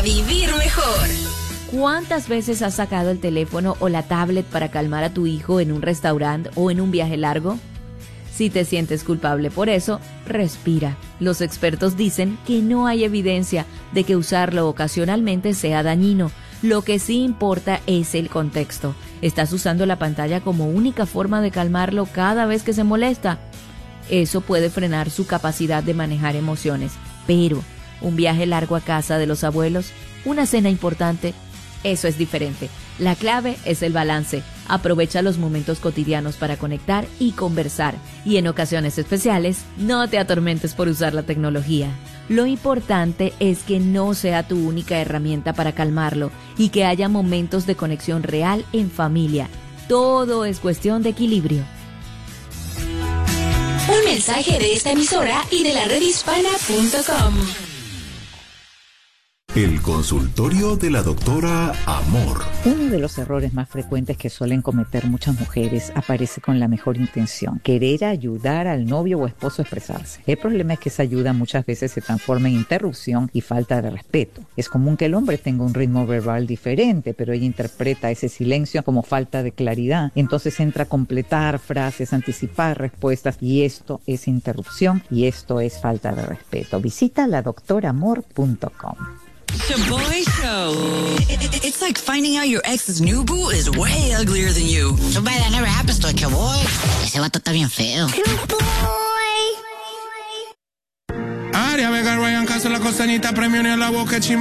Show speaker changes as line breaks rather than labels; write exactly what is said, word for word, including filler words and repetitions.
vivir mejor.
¿Cuántas veces has sacado el teléfono o la tablet para calmar a tu hijo en un restaurante o en un viaje largo? Si te sientes culpable por eso, respira. Los expertos dicen que no hay evidencia de que usarlo ocasionalmente sea dañino. Lo que sí importa es el contexto. ¿Estás usando la pantalla como única forma de calmarlo cada vez que se molesta? Eso puede frenar su capacidad de manejar emociones. Pero un viaje largo a casa de los abuelos, una cena importante, eso es diferente. La clave es el balance. Aprovecha los momentos cotidianos para conectar y conversar. Y en ocasiones especiales, no te atormentes por usar la tecnología. Lo importante es que no sea tu única herramienta para calmarlo y que haya momentos de conexión real en familia. Todo es cuestión de equilibrio.
Un mensaje de esta emisora y de la red hispana punto com.
El consultorio de la doctora Amor.
Uno de los errores más frecuentes que suelen cometer muchas mujeres aparece con la mejor intención: querer ayudar al novio o esposo a expresarse. El problema es que esa ayuda muchas veces se transforma en interrupción y falta de respeto. Es común que el hombre tenga un ritmo verbal diferente, pero ella interpreta ese silencio como falta de claridad. Entonces entra a completar frases, anticipar respuestas, y esto es interrupción y esto es falta de respeto. Visita la doctora amor punto com.
The Boy Show. It's like finding out your ex's new boo is way uglier than you.
So bad that never happens to a boy. Ese vato está bien feo.
Aria Vega, Ryan Castro, la costanita, premio en la boca, chimba.